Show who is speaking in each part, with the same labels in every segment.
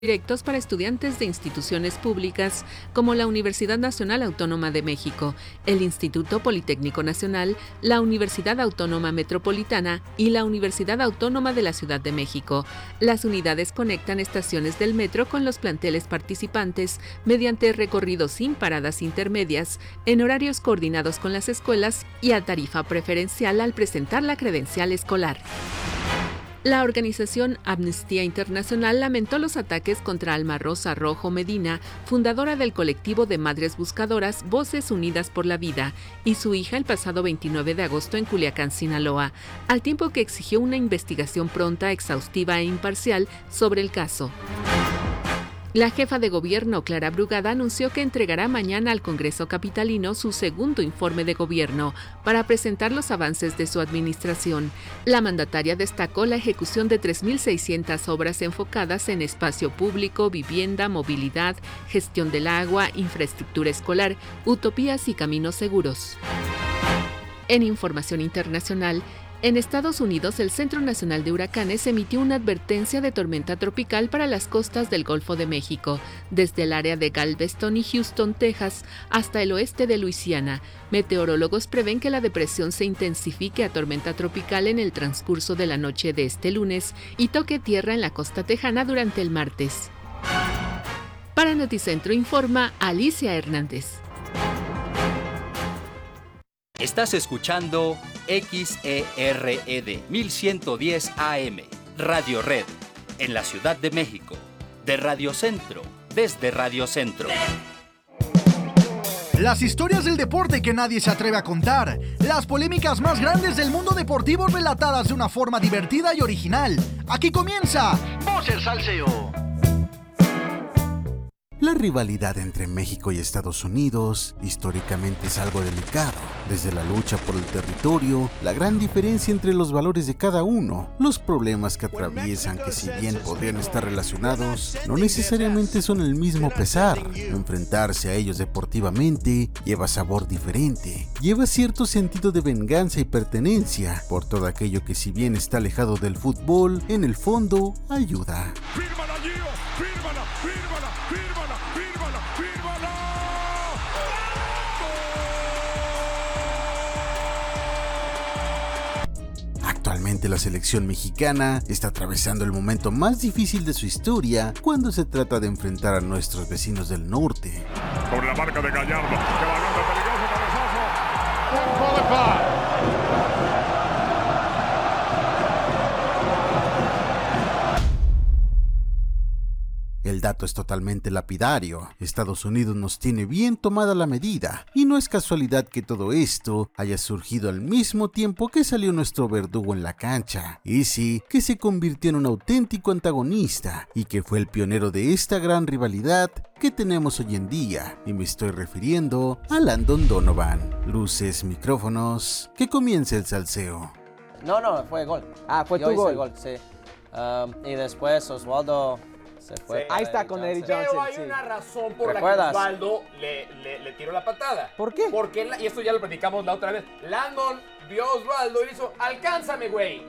Speaker 1: directos para estudiantes de instituciones públicas como la Universidad Nacional Autónoma de México, el Instituto Politécnico Nacional, la Universidad Autónoma Metropolitana y la Universidad Autónoma de la Ciudad de México. Las unidades conectan estaciones del metro con los planteles participantes mediante recorridos sin paradas intermedias, en horarios coordinados con las escuelas y a tarifa preferencial al presentar la credencial escolar. La organización Amnistía Internacional lamentó los ataques contra Alma Rosa Rojo Medina, fundadora del colectivo de madres buscadoras Voces Unidas por la Vida, y su hija el pasado 29 de agosto en Culiacán, Sinaloa, al tiempo que exigió una investigación pronta, exhaustiva e imparcial sobre el caso. La jefa de gobierno, Clara Brugada, anunció que entregará mañana al Congreso capitalino su segundo informe de gobierno para presentar los avances de su administración. La mandataria destacó la ejecución de 3.600 obras enfocadas en espacio público, vivienda, movilidad, gestión del agua, infraestructura escolar, utopías y caminos seguros. En información internacional, en Estados Unidos, el Centro Nacional de Huracanes emitió una advertencia de tormenta tropical para las costas del Golfo de México, desde el área de Galveston y Houston, Texas, hasta el oeste de Luisiana. Meteorólogos prevén que la depresión se intensifique a tormenta tropical en el transcurso de la noche de este lunes y toque tierra en la costa tejana durante el martes. Para Noticentro informa Alicia Hernández.
Speaker 2: Estás escuchando XERED 1110 AM, Radio Red, en la Ciudad de México, de Radio Centro, desde Radio Centro.
Speaker 3: Las historias del deporte que nadie se atreve a contar, las polémicas más grandes del mundo deportivo relatadas de una forma divertida y original. Aquí comienza Voz el Salseo.
Speaker 4: La rivalidad entre México y Estados Unidos históricamente es algo delicado, desde la lucha por el territorio, la gran diferencia entre los valores de cada uno, los problemas que atraviesan que si bien podrían estar relacionados, no necesariamente son el mismo pesar. Enfrentarse a ellos deportivamente lleva sabor diferente, lleva cierto sentido de venganza y pertenencia por todo aquello que si bien está alejado del fútbol, en el fondo ayuda.
Speaker 5: ¡Fírmala, Gio! ¡Fírmala! ¡Fírmala! ¡Fírmala! ¡Fírmala! ¡Fírmala!
Speaker 4: Actualmente la selección mexicana está atravesando el momento más difícil de su historia cuando se trata de enfrentar a nuestros vecinos del norte.
Speaker 5: Con la marca de Gallardo, que balón peligroso, cabezazo.
Speaker 4: El dato es totalmente lapidario. Estados Unidos nos tiene bien tomada la medida, y no es casualidad que todo esto haya surgido al mismo tiempo que salió nuestro verdugo en la cancha, y sí, que se convirtió en un auténtico antagonista, y que fue el pionero de esta gran rivalidad que tenemos hoy en día, y me estoy refiriendo a Landon Donovan. Luces, micrófonos, que comience el salseo.
Speaker 6: No, fue gol.
Speaker 7: Fue
Speaker 6: Yo
Speaker 7: tu
Speaker 6: hice
Speaker 7: gol.
Speaker 6: el gol, sí. Y después Osvaldo se fue.
Speaker 7: Sí, ahí está con Eddie Johnson.
Speaker 8: Pero hay
Speaker 7: sí.
Speaker 8: una razón por la que
Speaker 6: ¿Recuerdas?
Speaker 8: Osvaldo le tiró la patada.
Speaker 7: ¿Por qué?
Speaker 8: Porque, y esto ya lo platicamos la otra vez, Landon vio a Osvaldo y le hizo, ¡alcánzame, güey!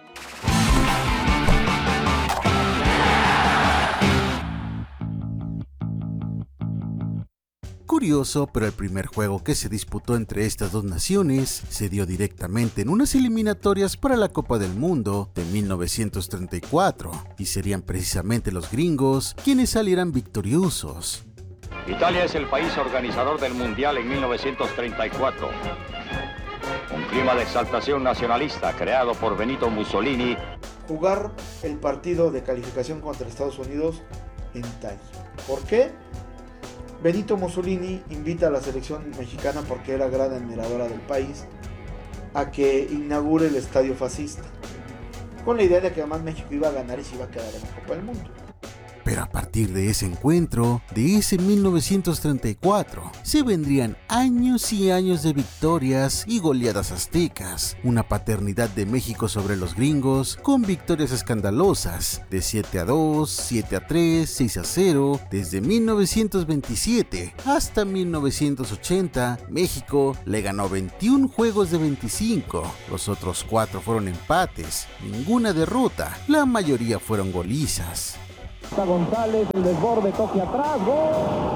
Speaker 4: Curioso, pero el primer juego que se disputó entre estas dos naciones se dio directamente en unas eliminatorias para la Copa del Mundo de 1934, y serían precisamente los gringos quienes salieran victoriosos.
Speaker 9: Italia es el país organizador del Mundial en 1934. Un clima de exaltación nacionalista creado por Benito Mussolini.
Speaker 10: Jugar el partido de calificación contra Estados Unidos en Italia. ¿Por qué? Benito Mussolini invita a la selección mexicana, porque era gran admiradora del país, a que inaugure el estadio fascista, con la idea de que además México iba a ganar y se iba a quedar en la Copa del Mundo.
Speaker 4: Pero a partir de ese encuentro, de ese 1934, se vendrían años y años de victorias y goleadas aztecas, una paternidad de México sobre los gringos, con victorias escandalosas, de 7-2, 7-3, 6-0, desde 1927 hasta 1980, México le ganó 21 juegos de 25, los otros 4 fueron empates, ninguna derrota, la mayoría fueron golizas.
Speaker 7: González, el desborde, toque atrás, gol.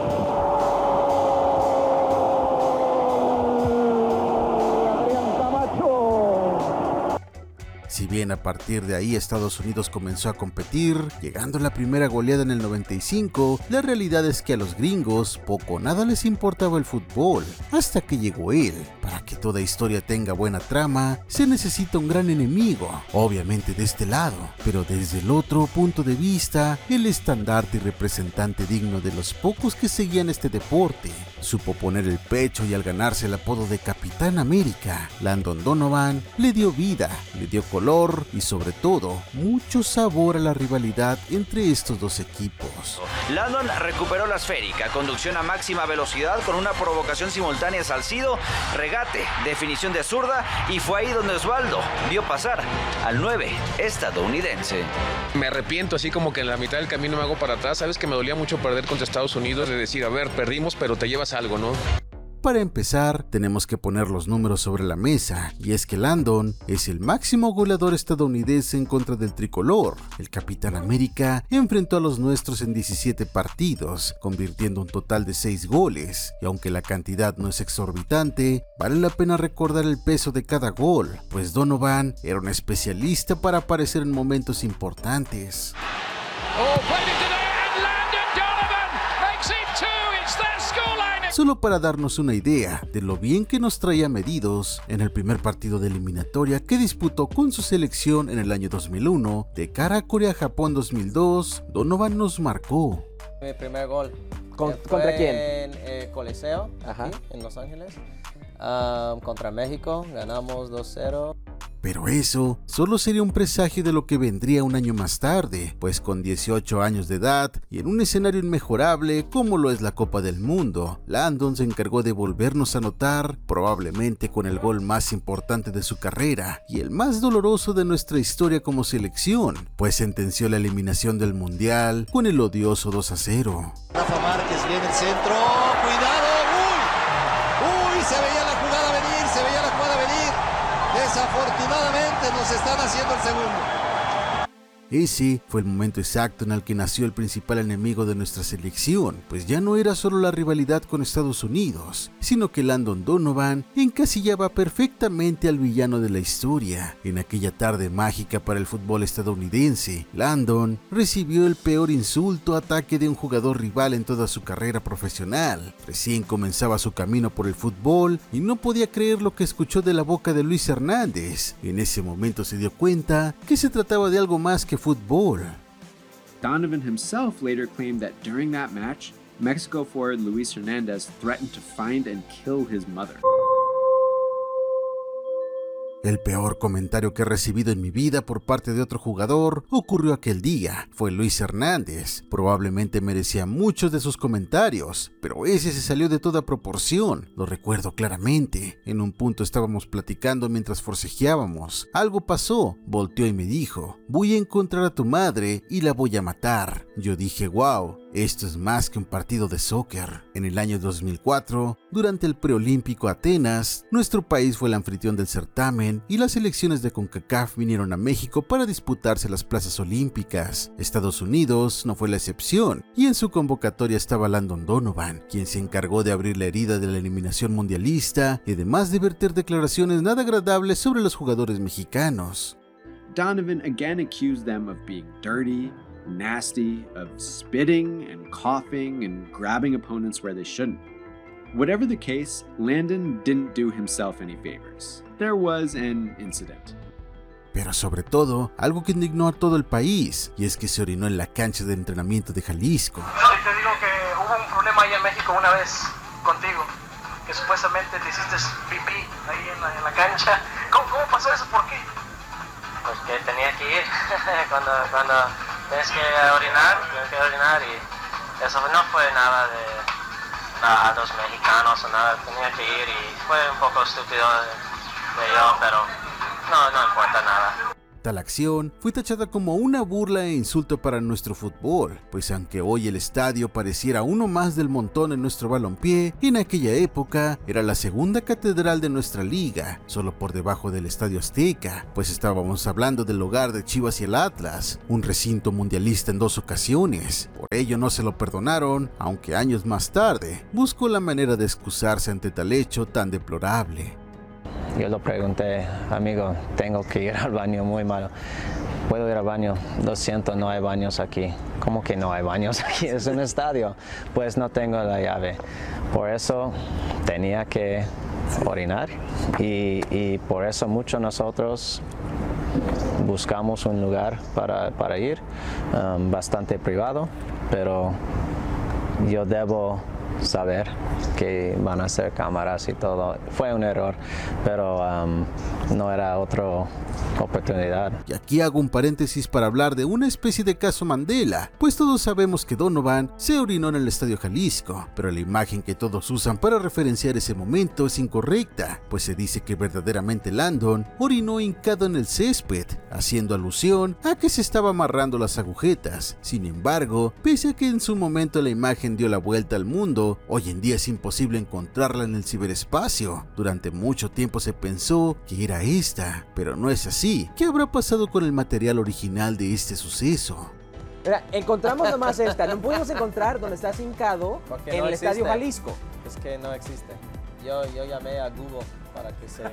Speaker 4: Si bien a partir de ahí Estados Unidos comenzó a competir, llegando a la primera goleada en el 95, la realidad es que a los gringos poco o nada les importaba el fútbol, hasta que llegó él. Para que toda historia tenga buena trama, se necesita un gran enemigo, obviamente de este lado, pero desde el otro punto de vista, el estandarte y representante digno de los pocos que seguían este deporte. Supo poner el pecho y al ganarse el apodo de Capitán América, Landon Donovan le dio vida, le dio color y sobre todo mucho sabor a la rivalidad entre estos dos equipos.
Speaker 11: Landon recuperó la esférica, conducción a máxima velocidad con una provocación simultánea a Salcido, regate, definición de zurda y fue ahí donde Osvaldo vio pasar al 9 estadounidense.
Speaker 12: Me arrepiento, así como que en la mitad del camino me hago para atrás. Sabes que me dolía mucho perder contra Estados Unidos, de decir, a ver, perdimos pero te llevas algo, ¿no?
Speaker 4: Para empezar, tenemos que poner los números sobre la mesa, y es que Landon es el máximo goleador estadounidense en contra del tricolor. El Capitán América enfrentó a los nuestros en 17 partidos, convirtiendo un total de 6 goles, y aunque la cantidad no es exorbitante, vale la pena recordar el peso de cada gol, pues Donovan era un especialista para aparecer en momentos importantes. Solo para darnos una idea de lo bien que nos traía medidos, en el primer partido de eliminatoria que disputó con su selección en el año 2001, de cara a Corea-Japón 2002, Donovan nos marcó.
Speaker 6: Mi primer gol.
Speaker 13: ¿Contra quién?
Speaker 6: En Coliseo, aquí, en Los Ángeles. Contra México, ganamos 2-0.
Speaker 4: Pero eso solo sería un presagio de lo que vendría un año más tarde, pues con 18 años de edad y en un escenario inmejorable como lo es la Copa del Mundo, Landon se encargó de volvernos a anotar, probablemente con el gol más importante de su carrera y el más doloroso de nuestra historia como selección, pues sentenció la eliminación del Mundial con el odioso 2-0.
Speaker 14: Rafa Márquez viene el centro, cuidado, uy, se veía la jugada venir, se veía la jugada venir. Desafortunadamente nos están haciendo el segundo.
Speaker 4: Ese fue el momento exacto en el que nació el principal enemigo de nuestra selección, pues ya no era solo la rivalidad con Estados Unidos, sino que Landon Donovan encasillaba perfectamente al villano de la historia. En aquella tarde mágica para el fútbol estadounidense, Landon recibió el peor insulto ataque de un jugador rival en toda su carrera profesional. Recién comenzaba su camino por el fútbol y no podía creer lo que escuchó de la boca de Luis Hernández. En ese momento se dio cuenta que se trataba de algo más que fútbol.
Speaker 15: Donovan himself later claimed that during that match, Mexico forward Luis Hernandez threatened to find and kill his mother.
Speaker 4: El peor comentario que he recibido en mi vida por parte de otro jugador ocurrió aquel día. Fue Luis Hernández. Probablemente merecía muchos de sus comentarios, pero ese se salió de toda proporción. Lo recuerdo claramente. En un punto estábamos platicando mientras forcejeábamos. Algo pasó. Volteó y me dijo: voy a encontrar a tu madre y la voy a matar. Yo dije: wow, esto es más que un partido de soccer. En el año 2004, durante el preolímpico Atenas, nuestro país fue el anfitrión del certamen y las selecciones de CONCACAF vinieron a México para disputarse las plazas olímpicas. Estados Unidos no fue la excepción, y en su convocatoria estaba Landon Donovan, quien se encargó de abrir la herida de la eliminación mundialista y además de verter declaraciones nada agradables sobre los jugadores mexicanos.
Speaker 15: Donovan again accused them of being dirty, nasty, of spitting and coughing and grabbing opponents where they shouldn't. Whatever the case, Landon didn't do himself any favors. There was an incident.
Speaker 4: Pero sobre todo, algo que indignó a todo el país, y es que se orinó en la cancha de entrenamiento de Jalisco.
Speaker 16: Te digo que hubo un problema ahí en México una vez contigo, que supuestamente te hiciste pipí ahí en la cancha. ¿Cómo pasó eso? ¿Por qué?
Speaker 6: Pues que tenía que ir cuando tienes que orinar y eso no fue nada de a los mexicanos o nada, tenía que ir y fue un poco estúpido de yo, pero no importa nada.
Speaker 4: Tal acción fue tachada como una burla e insulto para nuestro fútbol, pues aunque hoy el estadio pareciera uno más del montón en nuestro balompié, en aquella época era la segunda catedral de nuestra liga, solo por debajo del Estadio Azteca, pues estábamos hablando del hogar de Chivas y el Atlas, un recinto mundialista en 2 ocasiones. Por ello no se lo perdonaron, aunque años más tarde buscó la manera de excusarse ante tal hecho tan deplorable.
Speaker 13: Yo le pregunté, amigo, tengo que ir al baño, muy malo. ¿Puedo ir al baño? Lo siento, no hay baños aquí. ¿Cómo que no hay baños aquí? Es un estadio. Pues no tengo la llave. Por eso tenía que orinar y por eso muchos nosotros buscamos un lugar para ir, bastante privado, pero yo debo saber que van a ser cámaras y todo. Fue un error, pero no era otra oportunidad.
Speaker 4: Y aquí hago un paréntesis para hablar de una especie de caso Mandela, pues todos sabemos que Donovan se orinó en el Estadio Jalisco, pero la imagen que todos usan para referenciar ese momento es incorrecta, pues se dice que verdaderamente Landon orinó hincado en el césped, haciendo alusión a que se estaba amarrando las agujetas. Sin embargo, pese a que en su momento la imagen dio la vuelta al mundo, hoy en día es imposible encontrarla en el ciberespacio. Durante mucho tiempo se pensó que era esta, pero no es así. ¿Qué habrá pasado con el material original de este suceso?
Speaker 17: Mira, encontramos nomás esta, no pudimos encontrar donde estás hincado en el Estadio Jalisco.
Speaker 18: Es que no existe. Yo llamé a Google para que se...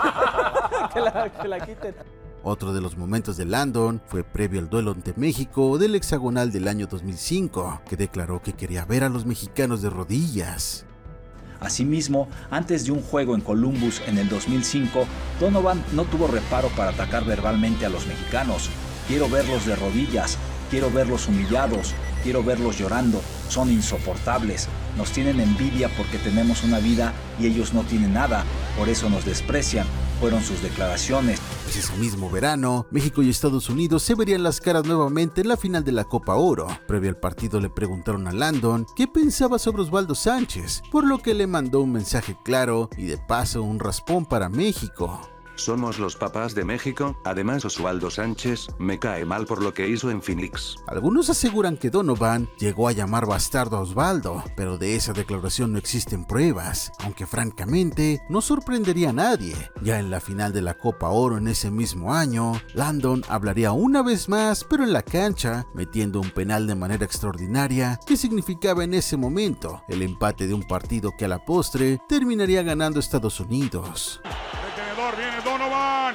Speaker 17: que la quiten.
Speaker 4: Otro de los momentos de Landon fue previo al duelo ante México del hexagonal del año 2005, que declaró que quería ver a los mexicanos de rodillas.
Speaker 19: Asimismo, antes de un juego en Columbus en el 2005, Donovan no tuvo reparo para atacar verbalmente a los mexicanos. Quiero verlos de rodillas, quiero verlos humillados, quiero verlos llorando, son insoportables, nos tienen envidia porque tenemos una vida y ellos no tienen nada, por eso nos desprecian, fueron sus declaraciones.
Speaker 4: Pues ese mismo verano, México y Estados Unidos se verían las caras nuevamente en la final de la Copa Oro. Previo al partido le preguntaron a Landon qué pensaba sobre Osvaldo Sánchez, por lo que le mandó un mensaje claro y de paso un raspón para México.
Speaker 20: Somos los papás de México, además Osvaldo Sánchez me cae mal por lo que hizo en Phoenix.
Speaker 4: Algunos aseguran que Donovan llegó a llamar bastardo a Osvaldo, pero de esa declaración no existen pruebas, aunque francamente no sorprendería a nadie. Ya en la final de la Copa Oro en ese mismo año, Landon hablaría una vez más, pero en la cancha, metiendo un penal de manera extraordinaria, que significaba en ese momento el empate de un partido que a la postre terminaría ganando Estados Unidos.
Speaker 5: Viene Donovan,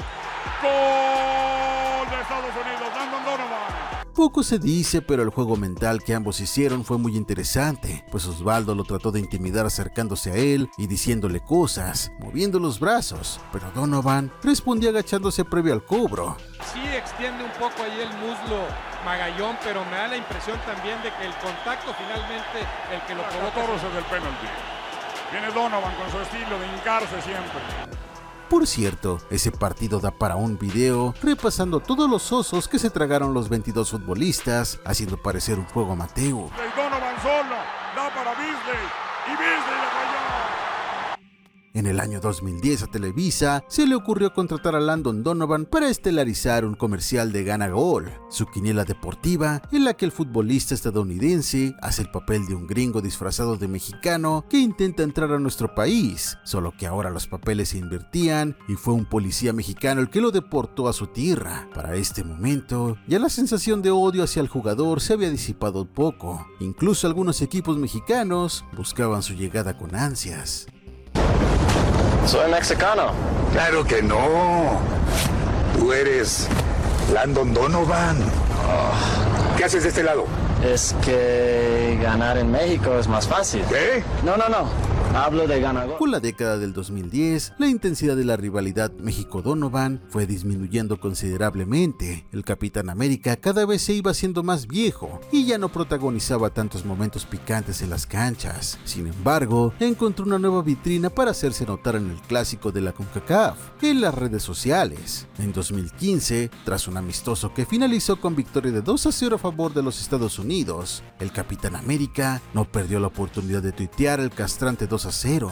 Speaker 5: gol de Estados Unidos, Landon Donovan.
Speaker 4: Poco se dice, pero el juego mental que ambos hicieron fue muy interesante, pues Osvaldo lo trató de intimidar acercándose a él y diciéndole cosas, moviendo los brazos, pero Donovan respondió agachándose previo al cobro.
Speaker 21: Sí extiende un poco ahí el muslo Magallón, pero me da la impresión también de que el contacto finalmente el que lo provoca.
Speaker 5: Toros es el penalti. Viene Donovan con su estilo de hincarse siempre.
Speaker 4: Por cierto, ese partido da para un video repasando todos los osos que se tragaron los 22 futbolistas, haciendo parecer un juego amateur.
Speaker 5: Donovan solo, da para Beasley y Beasley le falló.
Speaker 4: En el año 2010 a Televisa se le ocurrió contratar a Landon Donovan para estelarizar un comercial de Gana Gol, su quiniela deportiva en la que el futbolista estadounidense hace el papel de un gringo disfrazado de mexicano que intenta entrar a nuestro país, solo que ahora los papeles se invertían y fue un policía mexicano el que lo deportó a su tierra. Para este momento, ya la sensación de odio hacia el jugador se había disipado un poco, incluso algunos equipos mexicanos buscaban su llegada con ansias.
Speaker 22: Soy mexicano.
Speaker 23: Claro que no. Tú eres Landon Donovan. Oh. ¿Qué haces de este lado?
Speaker 22: Es que ganar en México es más fácil.
Speaker 23: ¿Qué?
Speaker 22: No. Hablo de ganar.
Speaker 4: Con la década del 2010, la intensidad de la rivalidad México-Donovan fue disminuyendo considerablemente. El Capitán América cada vez se iba haciendo más viejo y ya no protagonizaba tantos momentos picantes en las canchas. Sin embargo, encontró una nueva vitrina para hacerse notar en el clásico de la CONCACAF, en las redes sociales. En 2015, tras un amistoso que finalizó con victoria de 2-0 a favor de los Estados Unidos, el Capitán América no perdió la oportunidad de tuitear el castrante 2-0.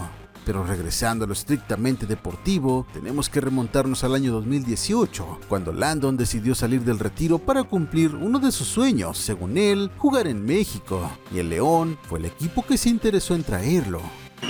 Speaker 4: Pero regresando a lo estrictamente deportivo, tenemos que remontarnos al año 2018, cuando Landon decidió salir del retiro para cumplir uno de sus sueños, según él, jugar en México, y el León fue el equipo que se interesó en traerlo.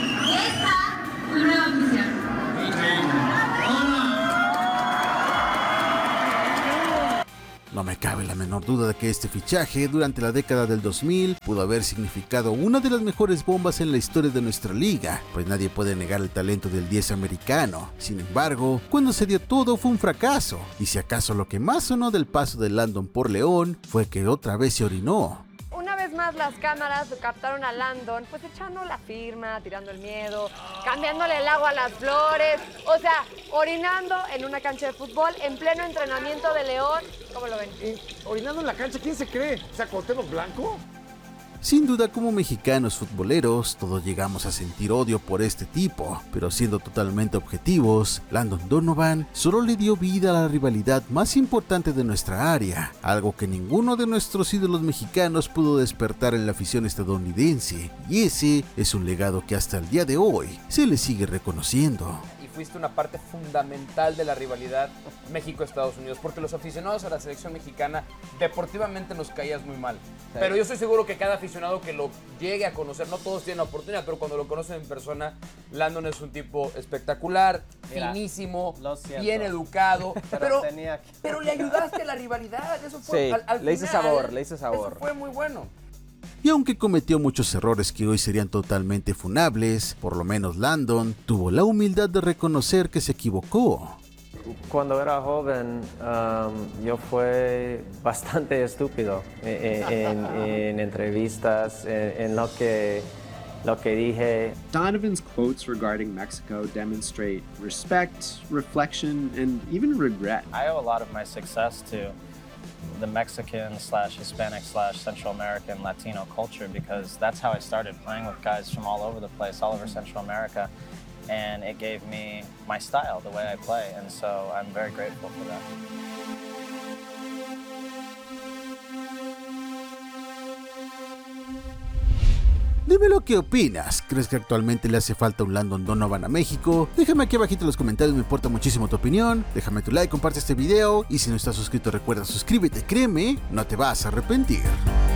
Speaker 4: No me cabe la menor duda de que este fichaje durante la década del 2000 pudo haber significado una de las mejores bombas en la historia de nuestra liga, pues nadie puede negar el talento del 10 americano. Sin embargo, cuando se dio todo fue un fracaso, y si acaso lo que más sonó del paso de Landon por León fue que otra vez se orinó.
Speaker 1: Una vez más las cámaras captaron a Landon, pues echando la firma, tirando el miedo, cambiándole el agua a las flores, o sea, orinando en una cancha de fútbol en pleno entrenamiento de León. ¿Cómo lo ven?
Speaker 8: Orinando en la cancha, ¿quién se cree? ¿O sea, Cuauhtémoc Blanco?
Speaker 4: Sin duda, como mexicanos futboleros, todos llegamos a sentir odio por este tipo, pero siendo totalmente objetivos, Landon Donovan solo le dio vida a la rivalidad más importante de nuestra área, algo que ninguno de nuestros ídolos mexicanos pudo despertar en la afición estadounidense, y ese es un legado que hasta el día de hoy se le sigue reconociendo.
Speaker 8: Fuiste una parte fundamental de la rivalidad México-Estados Unidos, porque los aficionados a la selección mexicana deportivamente nos caías muy mal. Sí. Pero yo estoy seguro que cada aficionado que lo llegue a conocer, no todos tienen la oportunidad, pero cuando lo conocen en persona, Landon es un tipo espectacular, finísimo, bien educado, pero le ayudaste a la rivalidad, eso fue
Speaker 17: sí, al
Speaker 8: le
Speaker 17: hice sabor, le hice sabor.
Speaker 8: Eso fue muy bueno.
Speaker 4: Y aunque cometió muchos errores que hoy serían totalmente funables, por lo menos Landon tuvo la humildad de reconocer que se equivocó.
Speaker 13: Cuando era joven, yo fui bastante estúpido en entrevistas, en lo que dije.
Speaker 15: Donovan's quotes regarding Mexico demonstrate respect, reflection, and even regret.
Speaker 2: I owe a lot of my success to the Mexican/Hispanic/Central American Latino culture, because that's how I started playing with guys from all over the place, all over Central America, and it gave me my style, the way I play, and so I'm very grateful for that.
Speaker 4: Dime lo que opinas. ¿Crees que actualmente le hace falta un Landon Donovan a México? Déjame aquí abajito en los comentarios, me importa muchísimo tu opinión. Déjame tu like, comparte este video y si no estás suscrito recuerda suscríbete, créeme, no te vas a arrepentir.